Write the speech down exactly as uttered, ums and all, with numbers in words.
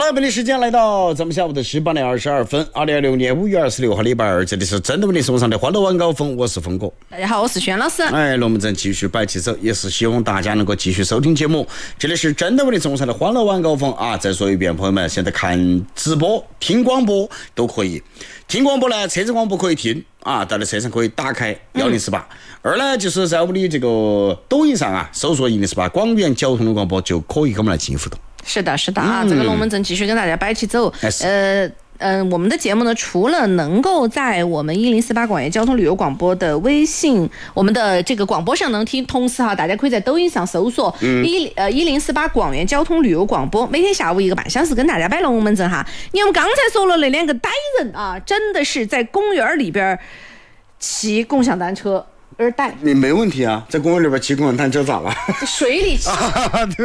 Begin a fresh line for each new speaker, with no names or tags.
了，本地时间来到咱们下午的十八点二十二分，二零二六年五月二十六号礼拜二，这里是真的为你送上的欢乐晚高峰，我是峰哥。
大家好，我是轩老师。
哎，龙门阵继续摆起走，也是希望大家能够继续收听节目。这里是真的为你送上的欢乐晚高峰啊！再说一遍，朋友们，现在看直播、听广播都可以。听广播呢，车子广播可以听啊，到了车上可以打开幺零四八。二呢，就是在我们的这个抖音上啊，搜索一零四八广元交通的广播就可以跟我们来进行互动。
是的，是的啊，嗯、这个龙门阵继续跟大家摆起走。呃。嗯、呃，我们的节目呢，除了能够在我们一零四八广元交通旅游广播的微信，我们的这个广播上能听，同时哈，大家可以在抖音上搜索一呃一零四八广元交通旅游广播，每天下午一个半小时跟大家摆龙门阵哈。你们刚才说了那两个歹人啊，真的是在公园里边骑共享单车而逮。
你没问题啊，在公园里边骑共享单车咋了？
水里骑。